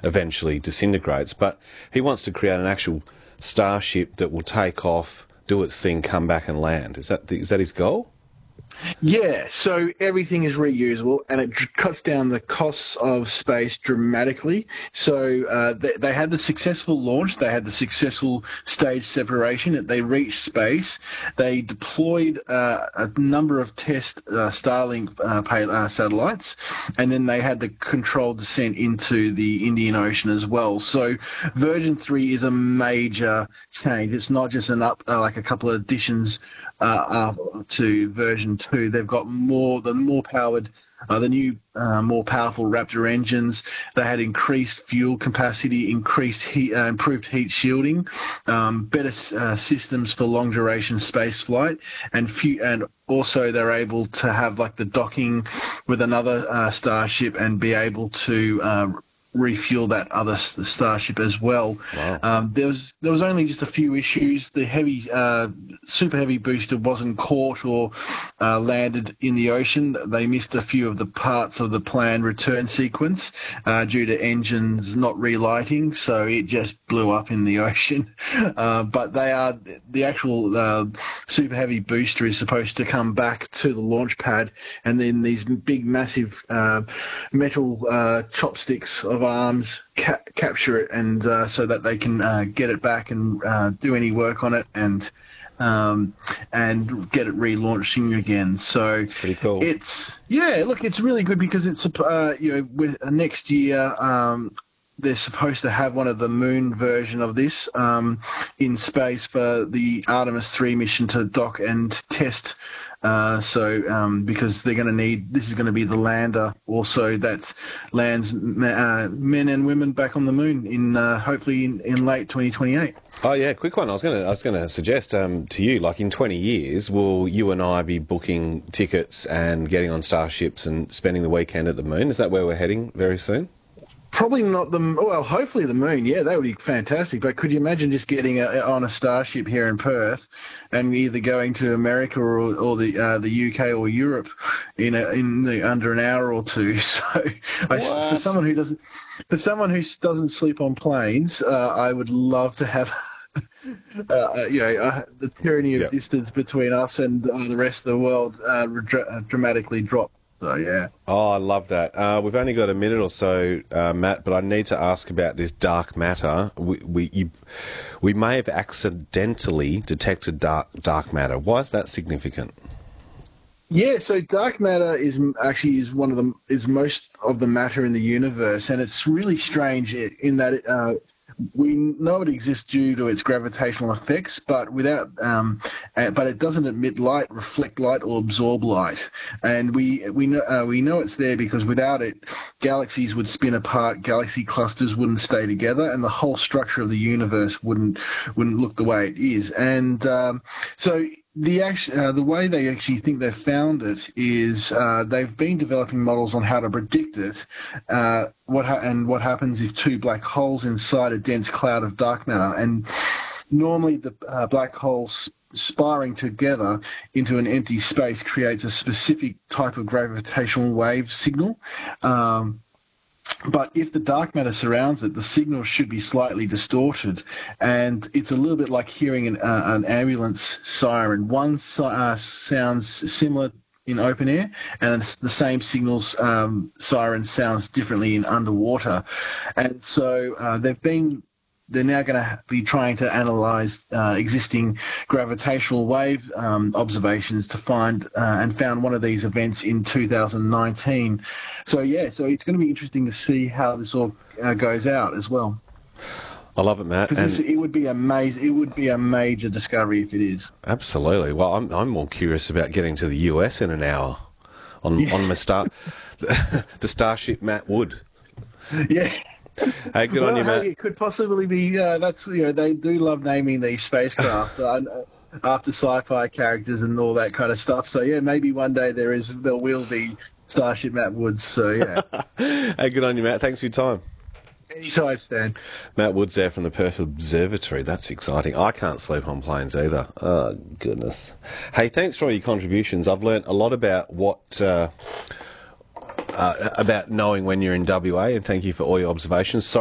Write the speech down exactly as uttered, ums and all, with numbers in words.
eventually disintegrates. But he wants to create an actual starship that will take off, do its thing, come back and land. Is that the, is that his goal? Yeah, so everything is reusable, and it dr- cuts down the costs of space dramatically. So uh, they, they had the successful launch, they had the successful stage separation. They reached space. They deployed uh, a number of test uh, Starlink uh, pay, uh, satellites, and then they had the controlled descent into the Indian Ocean as well. So version three is a major change. It's not just an up uh, like a couple of additions Uh, uh, to version two. They've got more, the more powered, uh, the new, uh, more powerful Raptor engines. They had increased fuel capacity, increased heat, uh, improved heat shielding, um, better uh, systems for long duration space flight, and few, and also they're able to have like the docking with another uh, starship and be able to uh, refuel that other starship as well. Wow. Um, there was there was only just a few issues. The heavy, uh, super heavy booster wasn't caught or uh, landed in the ocean. They missed a few of the parts of the planned return sequence uh, due to engines not relighting, so it just blew up in the ocean. Uh, but they are the actual uh, super heavy booster is supposed to come back to the launch pad, and then these big, massive uh, metal uh, chopsticks of arms ca- capture it, and uh, so that they can uh, get it back and uh, do any work on it, and um, and get it relaunching again. So it's pretty cool. It's yeah, look, it's really good because it's uh, you know with uh, next year. Um, they're supposed to have one of the moon version of this um, in space for the Artemis three mission to dock and test. Uh, so um, because they're going to need, this is going to be the lander also that lands uh, men and women back on the moon in uh, hopefully in, in late twenty twenty-eight. Oh yeah, quick one. I was going to I was going to suggest um, to you, like in twenty years, will you and I be booking tickets and getting on starships and spending the weekend at the moon? Is that where we're heading very soon? Probably not the, well, hopefully the moon, yeah, that would be fantastic. But could you imagine just getting a, on a starship here in Perth and either going to America or, or the uh, the U K or Europe in a, in the, under an hour or two? So I, for someone who doesn't for someone who doesn't sleep on planes, uh, I would love to have uh, you know uh, the tyranny of yep. distance between us and uh, the rest of the world uh, dra- dramatically drop. So, yeah. Oh, I love that. Uh, we've only got a minute or so, uh, Matt, but I need to ask about this dark matter. We we, you, we may have accidentally detected dark dark matter. Why is that significant? Yeah, so dark matter is actually is one of the is most of the matter in the universe, and it's really strange in that it, uh, we know it exists due to its gravitational effects, but without, um, uh, but it doesn't emit light, reflect light, or absorb light. And we we know uh, we know it's there because without it, galaxies would spin apart, galaxy clusters wouldn't stay together, and the whole structure of the universe wouldn't wouldn't look the way it is. And um, so. The act- uh, the way they actually think they've found it is uh, they've been developing models on how to predict it. Uh, what ha- and what happens if two black holes inside a dense cloud of dark matter, and normally the uh, black holes sparring together into an empty space creates a specific type of gravitational wave signal. Um, But if the dark matter surrounds it, the signal should be slightly distorted, and it's a little bit like hearing an, uh, an ambulance siren. One uh, sounds similar in open air, and it's the same signals um, siren sounds differently in underwater. And so uh, they've been they're now going to be trying to analyse uh, existing gravitational wave um, observations to find uh, and found one of these events in two thousand nineteen. So yeah, so it's going to be interesting to see how this all uh, goes out as well. I love it, Matt. Because it would be amazing. It would be a major discovery if it is. Absolutely. Well, I'm I'm more curious about getting to the U S in an hour on yeah. on my star the Starship Matt Wood. Yeah. Hey, good well, on you, Matt. Hey, it could possibly be. Uh, that's you know they do love naming these spacecraft uh, after sci-fi characters and all that kind of stuff. So yeah, maybe one day there is there will be Starship Matt Woods. So yeah. Hey, good on you, Matt. Thanks for your time. Anytime, Stan. Matt Woods there from the Perth Observatory. That's exciting. I can't sleep on planes either. Oh goodness. Hey, thanks for all your contributions. I've learnt a lot about what. Uh, Uh, about knowing when you're in W A, and thank you for all your observations. Sorry